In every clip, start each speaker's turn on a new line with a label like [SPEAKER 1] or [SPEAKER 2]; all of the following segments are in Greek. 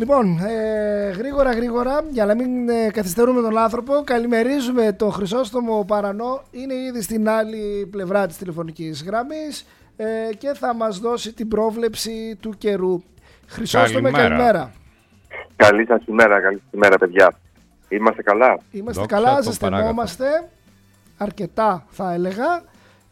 [SPEAKER 1] Λοιπόν, γρήγορα, για να μην καθυστερούμε τον άνθρωπο, καλημερίζουμε τον Χρυσόστομο Παρανό. Είναι ήδη στην άλλη πλευρά της τηλεφωνικής γραμμής και θα μας δώσει την πρόβλεψη του καιρού. Χρυσόστομε, καλημέρα.
[SPEAKER 2] Καλή σας ημέρα, παιδιά. Είμαστε καλά?
[SPEAKER 1] Είμαστε καλά, ζεστανόμαστε αρκετά, θα έλεγα.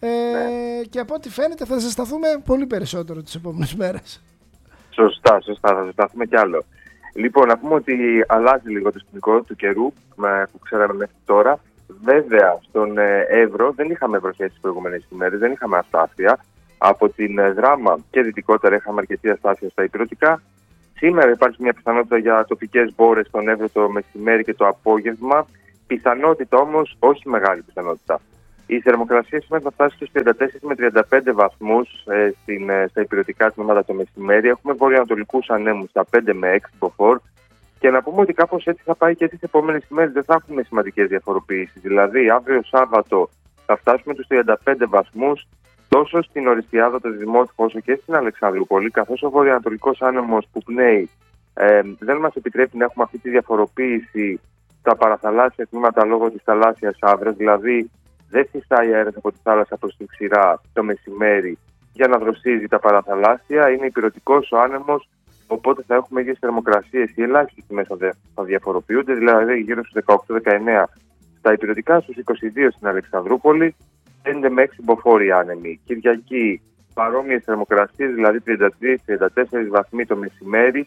[SPEAKER 1] Και από ό,τι φαίνεται θα ζεσταθούμε πολύ περισσότερο τις επόμενες μέρες.
[SPEAKER 2] Σωστά, θα ζεσταθούμε κι άλλο. Λοιπόν, να πούμε ότι αλλάζει λίγο το σκηνικό του καιρού που ξέραμε μέχρι τώρα. Βέβαια, στον Εύρο δεν είχαμε βροχές τις προηγούμενες ημέρες, δεν είχαμε αστάθεια. Από την Δράμα και δυτικότερα είχαμε αρκετή αστάθεια στα ηπειρωτικά. Σήμερα υπάρχει μια πιθανότητα για τοπικές μπόρες στον Εύρο το μεσημέρι και το απόγευμα. Πιθανότητα όμως, όχι μεγάλη πιθανότητα. Η θερμοκρασία σήμερα θα φτάσει στους 34 με 35 βαθμούς στα ηπειρωτικά τμήματα το μεσημέρι. Έχουμε βορειοανατολικούς ανέμους στα 5 με 6 μποφόρ. Και να πούμε ότι κάπως έτσι θα πάει και τις επόμενες ημέρες. Δεν θα έχουμε σημαντικές διαφοροποιήσεις. Δηλαδή, αύριο Σάββατο θα φτάσουμε στους 35 βαθμούς τόσο στην Οριστιάδα, το Δημότυχο, όσο και στην Αλεξανδρούπολη. Καθώς ο βορειοανατολικός άνεμος που πνέει δεν μας επιτρέπει να έχουμε αυτή τη διαφοροποίηση στα παραθαλάσσια τμήματα λόγω της θαλάσσιας άβρας. Δηλαδή, δεν φυσάει αέρας από τη θάλασσα προς την ξηρά το μεσημέρι για να δροσίζει τα παραθαλάσσια. Είναι ηπειρωτικός ο άνεμος, οπότε θα έχουμε ίδιες θερμοκρασίες. Οι ελάχιστες τιμές θα διαφοροποιούνται, δηλαδή γύρω στους 18-19 στα ηπειρωτικά, στους 22 στην Αλεξανδρούπολη, 5 με 6 μποφόρ άνεμοι. Κυριακή παρόμοιες θερμοκρασίες, δηλαδή 33-34 βαθμοί το μεσημέρι,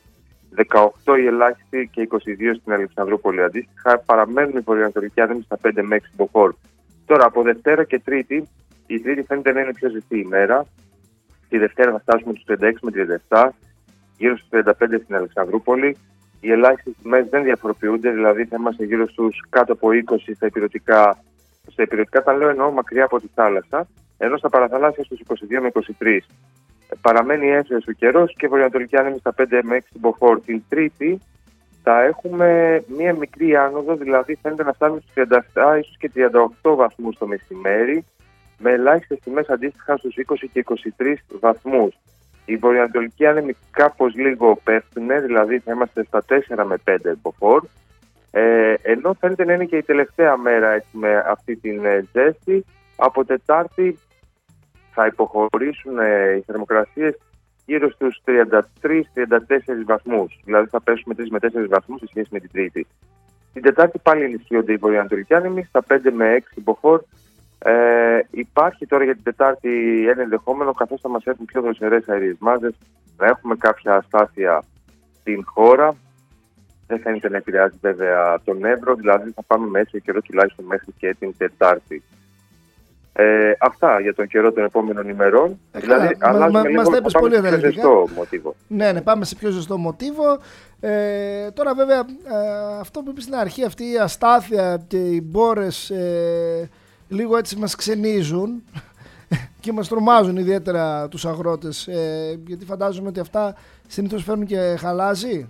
[SPEAKER 2] 18 η ελάχιστη και 22 στην Αλεξανδρούπολη. Αντίστοιχα, παραμένουν οι βορειοανατολικοί άνεμοι στα 5 με 6 μποφόρ. Τώρα από Δευτέρα και Τρίτη, η Τρίτη φαίνεται να είναι πιο ζεστή ημέρα. Τη Δευτέρα θα φτάσουμε στους 36 με 37, γύρω στους 35 στην Αλεξανδρούπολη. Οι ελάχιστες τιμές δεν διαφοροποιούνται, δηλαδή θα είμαστε γύρω στους κάτω από 20 στα ηπειρωτικά. Στα ηπειρωτικά τα λέω εννοώ μακριά από τη θάλασσα, ενώ στα παραθαλάσσια στους 22 με 23. Παραμένει έσαιος ο καιρός και βορειοανατολική άνεμη στα 5 με 6 μποφόρ. Την Τρίτη θα έχουμε μία μικρή άνοδο, δηλαδή φαίνεται να φτάνουμε στους 37 ίσως και 38 βαθμούς το μεσημέρι, με ελάχιστες τιμές αντίστοιχα στους 20 και 23 βαθμούς. Οι βορειοανατολικοί άνεμοι κάπως λίγο πέφτουν, δηλαδή θα είμαστε στα 4 με 5 μποφόρ, ενώ φαίνεται να είναι και η τελευταία μέρα έτσι, με αυτή την ζέστη. Από Τετάρτη θα υποχωρήσουν οι θερμοκρασίες γύρω στους 33-34 βαθμούς. Δηλαδή θα πέσουμε 3 με 4 βαθμούς σε σχέση με την Τρίτη. Την Τετάρτη πάλι ενισχύονται οι βορειοανατολικοί άνεμοι στα 5 με 6 μποφόρ. Υπάρχει τώρα για την Τετάρτη ένα ενδεχόμενο, καθώς θα μας έρθουν πιο δροσερές αέριες μάζες, να έχουμε κάποια αστάθεια στην χώρα. Δεν φαίνεται να επηρεάζει βέβαια τον Εύρο, δηλαδή θα πάμε με έσιο καιρό τουλάχιστον μέχρι και την Τετάρτη. Αυτά για τον καιρό των επόμενων ημερών. Δηλαδή, αλλάζουμε λίγο, πάμε σε πιο ζεστό μοτίβο.
[SPEAKER 1] Ναι, πάμε σε πιο ζεστό μοτίβο. Τώρα βέβαια αυτό που είπες στην αρχή, αυτή η αστάθεια και οι μπόρες λίγο έτσι μας ξενίζουν και μας τρομάζουν ιδιαίτερα τους αγρότες, γιατί φαντάζομαι ότι αυτά συνήθως φέρνουν και χαλάζι.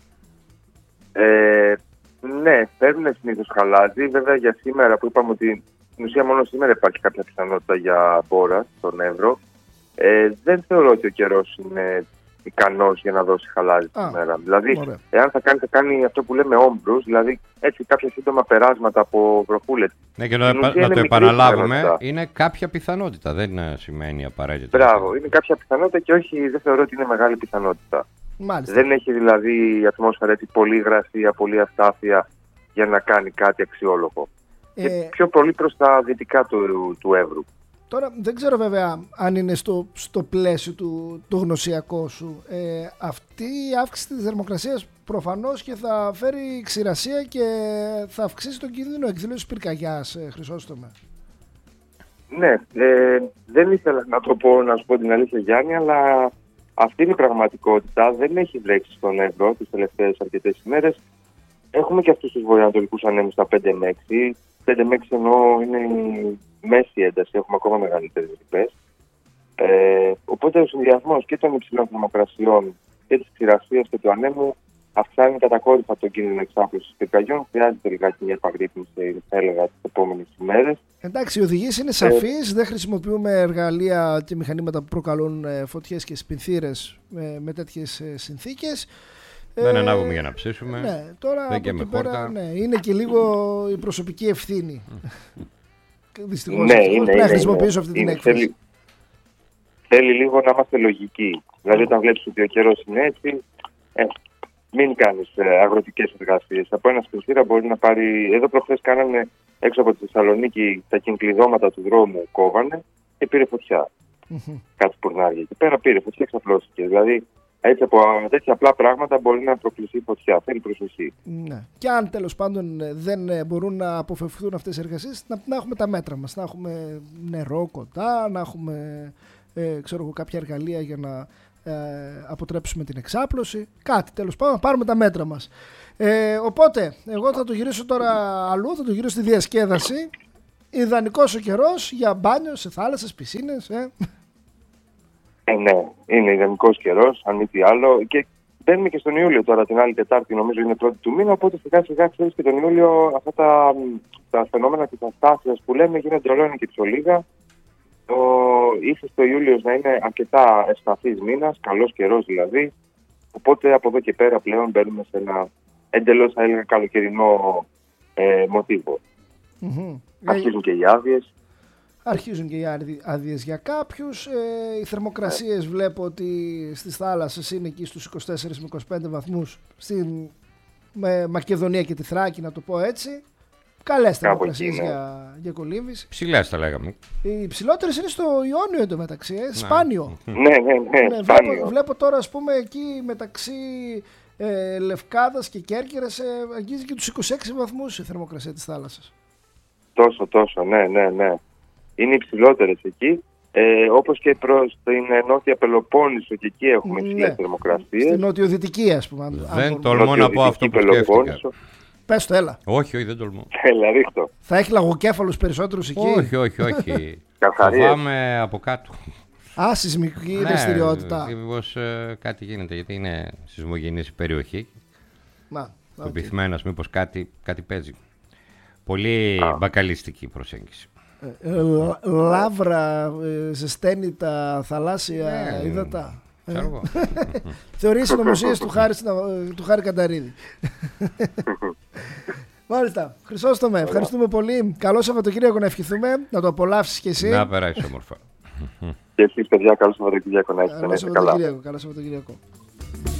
[SPEAKER 2] Ναι, φέρνουν συνήθως χαλάζι. Βέβαια για σήμερα που είπαμε ότι στην ουσία μόνο σήμερα υπάρχει κάποια πιθανότητα για μπόρα στον Εύρο, δεν θεωρώ ότι ο καιρός είναι ικανός για να δώσει χαλάζι σήμερα. Δηλαδή, εάν θα κάνει αυτό που λέμε όμπρους, δηλαδή έτσι κάποια σύντομα περάσματα από βροχούλες.
[SPEAKER 3] Ναι, και να το επαναλάβουμε, είναι κάποια πιθανότητα, δεν σημαίνει απαραίτητα.
[SPEAKER 2] Μπράβο, είναι κάποια πιθανότητα και όχι, δεν θεωρώ ότι είναι μεγάλη πιθανότητα.
[SPEAKER 1] Μάλιστα.
[SPEAKER 2] Δεν έχει δηλαδή η ατμόσφαιρα έτσι πολύ υγρασία, πολύ αστάθεια για να κάνει κάτι αξιόλογο. Και πιο πολύ προς τα δυτικά του Εύρου.
[SPEAKER 1] Τώρα δεν ξέρω βέβαια αν είναι στο πλαίσιο του γνωσιακού σου. Αυτή η αύξηση της θερμοκρασίας προφανώς και θα φέρει ξηρασία και θα αυξήσει τον κίνδυνο εκδήλωσης πυρκαγιάς, Χρυσόστομε.
[SPEAKER 2] Ναι, δεν ήθελα να το πω, να σου πω την αλήθεια Γιάννη, αλλά αυτή είναι η πραγματικότητα. Δεν έχει βρέξει στον Εύρο τις τελευταίες αρκετές ημέρες. Έχουμε και αυτούς τους βορειοανατολικούς ανέμους στα 5 με 6. 5 με 6 ενώ είναι η μέση ένταση, έχουμε ακόμα μεγαλύτερες ρηπές. Οπότε ο συνδυασμός και των υψηλών θερμοκρασιών και της ξηρασίας και του ανέμου αυξάνει κατακόρυφα τον κίνδυνο εξάπλωσης πυρκαγιών. Χρειάζεται λιγάκι μια επαγρύπνηση, θα έλεγα, τις επόμενες ημέρες.
[SPEAKER 1] Εντάξει, οι οδηγίες είναι σαφείς, δεν χρησιμοποιούμε εργαλεία και μηχανήματα που προκαλούν φωτιές και σπινθήρες με τέτοιες συνθήκες.
[SPEAKER 3] Δεν ανάγουμε για να ψήσουμε.
[SPEAKER 1] Ναι, τώρα
[SPEAKER 3] δεν
[SPEAKER 1] από
[SPEAKER 3] με
[SPEAKER 1] εκεί πέρα,
[SPEAKER 3] πόρτα.
[SPEAKER 1] ναι, είναι και λίγο η προσωπική ευθύνη. Δυστυχώς
[SPEAKER 2] Ναι,
[SPEAKER 1] πρέπει να χρησιμοποιήσω αυτή την έκφραση.
[SPEAKER 2] Θέλει λίγο να είμαστε λογικοί. Δηλαδή, όταν βλέπεις ότι ο καιρός είναι έτσι, μην κάνεις αγροτικές εργασίες. Από ένα σπιρτήρα μπορεί να πάρει. Εδώ προχθές κάνανε έξω από τη Θεσσαλονίκη τα κινκλειδώματα του δρόμου, κόβανε και πήρε φωτιά. Κάτι πουρνάρια. Και πέρα πήρε φωτιά, εξαπλώθηκε. Δηλαδή, έτσι από τέτοια απλά πράγματα μπορεί να προκληθεί φωτιά. Θέλει προσοχή.
[SPEAKER 1] Ναι. Και αν τέλος πάντων δεν μπορούν να αποφευχθούν αυτές οι εργασίες, να έχουμε τα μέτρα μας. Να έχουμε νερό κοντά, να έχουμε κάποια εργαλεία για να αποτρέψουμε την εξάπλωση. Κάτι τέλος πάντων, να πάρουμε τα μέτρα μας. Οπότε, εγώ θα το γυρίσω τώρα αλλού, θα το γυρίσω στη διασκέδαση. Ιδανικός ο καιρός για μπάνιο σε θάλασσες, πισίνες.
[SPEAKER 2] Ναι, είναι ιδανικός καιρός, αν μη τι άλλο. Και μπαίνουμε και στον Ιούλιο τώρα, την άλλη Τετάρτη, νομίζω είναι πρώτη του μήνα. Οπότε σιγά σιγά ξέρεις και τον Ιούλιο αυτά τα φαινόμενα της αστάθειας που λέμε γίνονται όλο και πιο λίγα. Ίσως το Ιούλιος να είναι αρκετά ευπαθής μήνας, καλός καιρός δηλαδή. Οπότε από εδώ και πέρα πλέον μπαίνουμε σε ένα εντελώς, θα έλεγα, καλοκαιρινό μοτίβο. Αρχίζουν και οι άδειες.
[SPEAKER 1] Αρχίζουν και οι άδειες για κάποιους. Οι θερμοκρασίες βλέπω ότι στις θάλασσες είναι εκεί στους 24 με 25 βαθμούς. Στην Μακεδονία και τη Θράκη, να το πω έτσι. Καλές θερμοκρασίες για κολύμβηση.
[SPEAKER 3] Ψηλές τα λέγαμε.
[SPEAKER 1] Οι ψηλότερες είναι στο Ιόνιο εντωμεταξύ. Σπάνιο.
[SPEAKER 2] Ναι, σπάνιο.
[SPEAKER 1] Βλέπω τώρα, ας πούμε, εκεί μεταξύ Λευκάδας και Κέρκυρας αγγίζει και τους 26 βαθμούς η θερμοκρασία της θάλασσας.
[SPEAKER 2] Τόσο, ναι. Είναι οι ψηλότερες εκεί. Όπως και προς την Νότια Πελοπόννησο, και εκεί έχουμε ψηλές θερμοκρασίες.
[SPEAKER 1] Στην νοτιοδυτική, ας πούμε.
[SPEAKER 3] Δεν τολμώ να πω αυτό που σκέφτηκα.
[SPEAKER 1] Πες το, έλα.
[SPEAKER 3] Όχι, δεν τολμώ.
[SPEAKER 2] Έλα, ρίχτω.
[SPEAKER 1] Θα έχει λαγοκέφαλους περισσότερους εκεί.
[SPEAKER 3] Όχι. Φοβάμαι από κάτω.
[SPEAKER 1] Σεισμική δραστηριότητα.
[SPEAKER 3] Μήπως κάτι γίνεται, γιατί είναι σεισμογενής η περιοχή. Το πυθμένας, μήπως κάτι παίζει. Πολύ μπακαλιστική προσέγγιση.
[SPEAKER 1] Λαύρα, ζεσταίνει τα θαλάσσια ύδατα. Θεωρείς συνωμοσίες του Χάρη Κανταρίδη. Μάλιστα. Χρυσόστομε, ευχαριστούμε πολύ. Καλό Σαββατοκύριακο να ευχηθούμε, να το απολαύσεις κι εσύ.
[SPEAKER 3] Να περάσεις όμορφα.
[SPEAKER 2] Και εσείς, παιδιά, καλό Σαββατοκύριακο να έχετε.
[SPEAKER 1] Καλό Σαββατοκύριακο.